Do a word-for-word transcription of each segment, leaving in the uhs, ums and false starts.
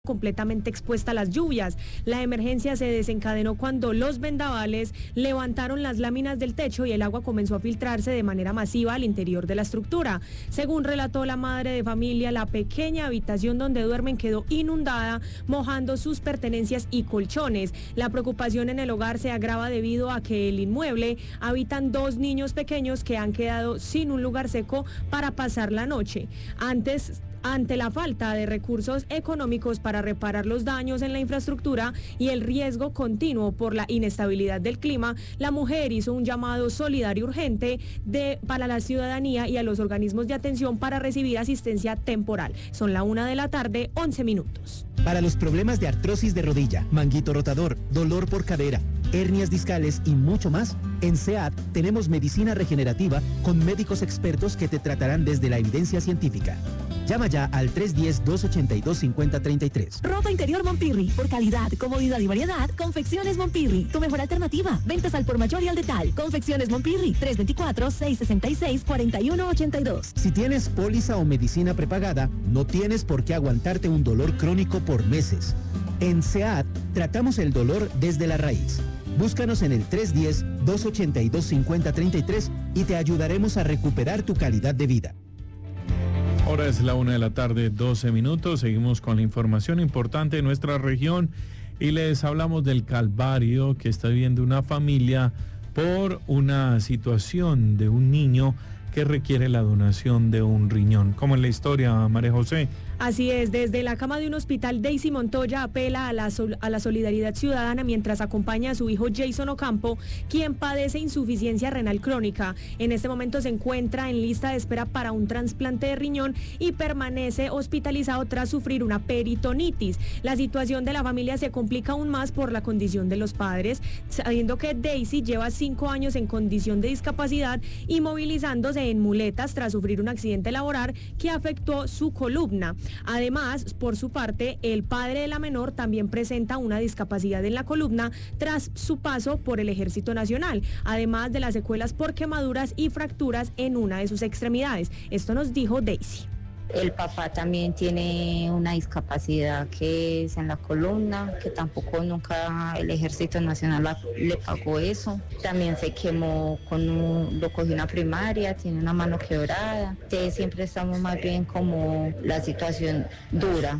completamente expuesta a las lluvias. La emergencia se desencadenó cuando los vendavales levantaron las láminas del techo y el agua comenzó a filtrarse de manera masiva al interior de la estructura. Según relató la madre de familia, la pequeña habitación donde duermen quedó inundada, mojando sus pertenencias y colchones. La preocupación en el hogar se agrava debido a que el inmueble habitan dos niños pequeños que han quedado sin un lugar seco para pasar la noche. Antes Ante la falta de recursos económicos para reparar los daños en la infraestructura y el riesgo continuo por la inestabilidad del clima, la mujer hizo un llamado solidario urgente de, para la ciudadanía y a los organismos de atención para recibir asistencia temporal. Son la una de la tarde, once minutos. Para los problemas de artrosis de rodilla, manguito rotador, dolor por cadera, hernias discales y mucho más, en C E A T tenemos medicina regenerativa con médicos expertos que te tratarán desde la evidencia científica. Llama ya al tres uno cero, dos ocho dos, cinco cero tres tres. Ropa interior Monpirri. Por calidad, comodidad y variedad, Confecciones Monpirri. Tu mejor alternativa. Ventas al por mayor y al detal. Confecciones Monpirri. tres dos cuatro, seis seis seis, cuatro uno ocho dos. Si tienes póliza o medicina prepagada, no tienes por qué aguantarte un dolor crónico por meses. En C E A T tratamos el dolor desde la raíz. Búscanos en el tres uno cero, dos ocho dos, cinco cero tres tres y te ayudaremos a recuperar tu calidad de vida. Ahora es la una de la tarde, doce minutos. Seguimos con la información importante de nuestra región y les hablamos del calvario que está viviendo una familia por una situación de un niño que requiere la donación de un riñón. ¿Cómo es la historia, María José? Así es, desde la cama de un hospital, Daisy Montoya apela a la, sol, a la solidaridad ciudadana mientras acompaña a su hijo Jason Ocampo, quien padece insuficiencia renal crónica. En este momento se encuentra en lista de espera para un trasplante de riñón y permanece hospitalizado tras sufrir una peritonitis. La situación de la familia se complica aún más por la condición de los padres, sabiendo que Daisy lleva cinco años en condición de discapacidad y movilizándose en muletas tras sufrir un accidente laboral que afectó su columna. Además, por su parte, el padre de la menor también presenta una discapacidad en la columna tras su paso por el Ejército Nacional, además de las secuelas por quemaduras y fracturas en una de sus extremidades. Esto nos dijo Daisy. El papá también tiene una discapacidad que es en la columna, que tampoco nunca el Ejército Nacional la, le pagó eso. También se quemó con un, lo cogió una primaria, tiene una mano quebrada. Entonces siempre estamos más bien como la situación dura.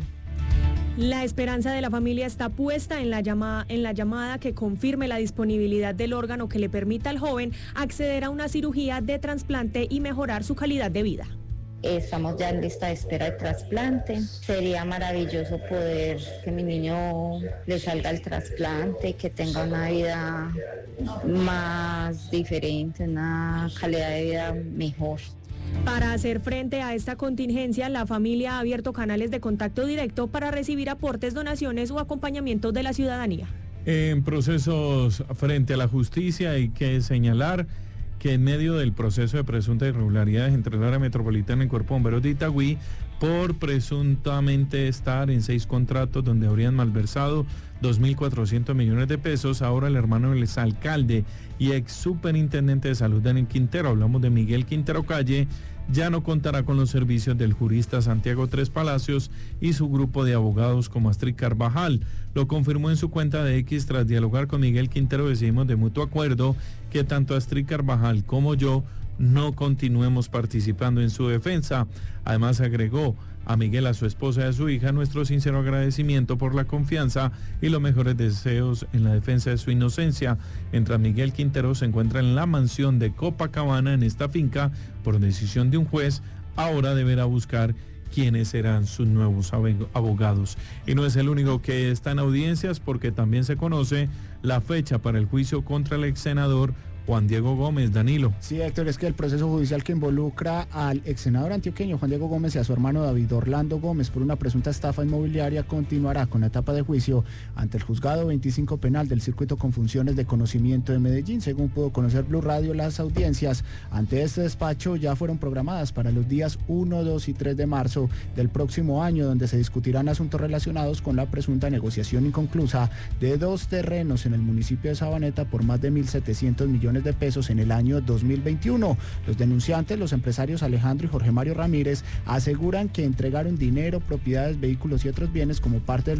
La esperanza de la familia está puesta en la llamada, en la llamada que confirme la disponibilidad del órgano que le permita al joven acceder a una cirugía de trasplante y mejorar su calidad de vida. Estamos ya en lista de espera de trasplante. Sería maravilloso poder que mi niño le salga el trasplante, que tenga una vida más diferente, una calidad de vida mejor. Para hacer frente a esta contingencia, la familia ha abierto canales de contacto directo para recibir aportes, donaciones o acompañamiento de la ciudadanía. En procesos frente a la justicia hay que señalar que en medio del proceso de presuntas irregularidades entre el área metropolitana y el Cuerpo de Bomberos de Itagüí, por presuntamente estar en seis contratos donde habrían malversado dos mil cuatrocientos millones de pesos, ahora el hermano del exalcalde y ex superintendente de salud Daniel Quintero, hablamos de Miguel Quintero Calle, ya no contará con los servicios del jurista Santiago Tres Palacios y su grupo de abogados como Astrid Carvajal. Lo confirmó en su cuenta de X tras dialogar con Miguel Quintero. Decidimos de mutuo acuerdo que tanto Astrid Carvajal como yo no continuemos participando en su defensa. Además agregó a Miguel, a su esposa y a su hija nuestro sincero agradecimiento por la confianza y los mejores deseos en la defensa de su inocencia. Mientras Miguel Quintero se encuentra en la mansión de Copacabana en esta finca por decisión de un juez, ahora deberá buscar quiénes serán sus nuevos abogados. Y no es el único que está en audiencias, porque también se conoce la fecha para el juicio contra el ex senador Juan Diego Gómez. Danilo. Sí, Héctor, es que el proceso judicial que involucra al ex senador antioqueño Juan Diego Gómez y a su hermano David Orlando Gómez por una presunta estafa inmobiliaria continuará con la etapa de juicio ante el juzgado veinticinco penal del circuito con funciones de conocimiento de Medellín. Según pudo conocer Blue Radio, las audiencias ante este despacho ya fueron programadas para los días uno, dos y tres de marzo del próximo año, donde se discutirán asuntos relacionados con la presunta negociación inconclusa de dos terrenos en el municipio de Sabaneta por más de mil setecientos millones millones de pesos en el año dos mil veintiuno. Los denunciantes, los empresarios Alejandro y Jorge Mario Ramírez, aseguran que entregaron dinero, propiedades, vehículos y otros bienes como parte de